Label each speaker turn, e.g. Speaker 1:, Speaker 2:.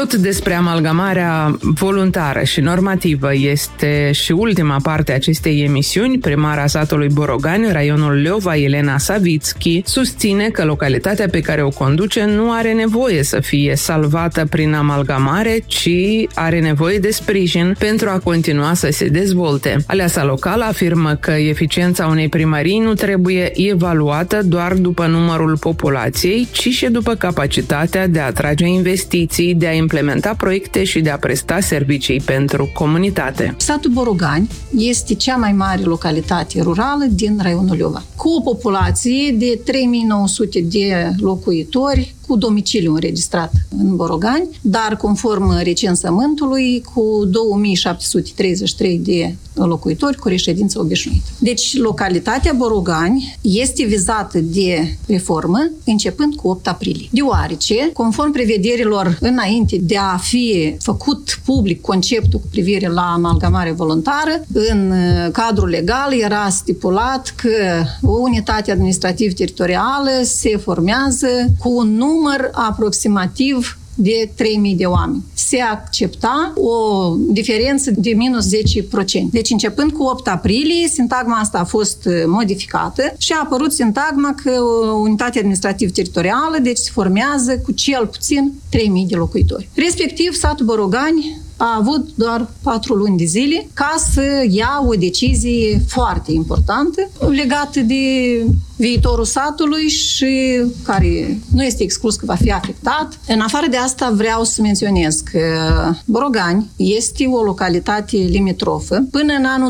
Speaker 1: Tot despre amalgamarea voluntară și normativă este și ultima parte a acestei emisiuni. Primara satului Borogani, raionul Leova, Elena Savitski, susține că localitatea pe care o conduce nu are nevoie să fie salvată prin amalgamare, ci are nevoie de sprijin pentru a continua să se dezvolte. Aleasa locală afirmă că eficiența unei primării nu trebuie evaluată doar după numărul populației, ci și după capacitatea de a atrage investiții, de a implementa proiecte și de a presta servicii pentru comunitate.
Speaker 2: Satul Borogani este cea mai mare localitate rurală din raionul Leova, cu o populație de 3900 de locuitori, cu domiciliu înregistrat în Borogani, dar conform recensământului cu 2733 de locuitori cu reședință obișnuită. Deci localitatea Borogani este vizată de reformă începând cu 8 aprilie. Deoarece, conform prevederilor înainte de a fi făcut public conceptul cu privire la amalgamare voluntară, în cadrul legal era stipulat că o unitate administrativ-teritorială se formează cu un număr aproximativ de 3.000 de oameni. Se accepta o diferență de minus 10%. Deci, începând cu 8 aprilie, sintagma asta a fost modificată și a apărut sintagma că o unitate administrativ-teritorială, deci se formează cu cel puțin 3.000 de locuitori. Respectiv, satul Borogani a avut doar 4 luni de zile ca să ia o decizie foarte importantă legată de viitorul satului și care nu este exclus că va fi afectat. În afară de asta vreau să menționez că Borogani este o localitate limitrofă. Până în anul